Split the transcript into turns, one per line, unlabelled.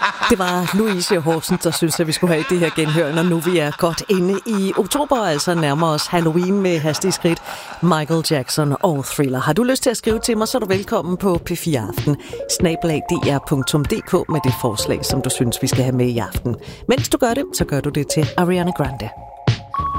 Det var Louise Horsen, der synes, at vi skulle have det her genhør, når nu vi er godt inde i oktober, altså nærmer os Halloween med hastige skridt. Michael Jackson og Thriller. Har du lyst til at skrive til mig, så er du velkommen på P4 Aften, @dr.dk med det forslag, som du synes, vi skal have med i aften. Mens du gør det, så gør du det til Ariana Grande.